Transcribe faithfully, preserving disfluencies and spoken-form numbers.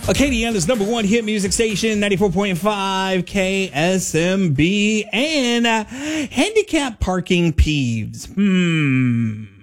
Acadiana's number one hit music station, ninety-four point five K S M B, and uh, handicap parking peeves. Hmm.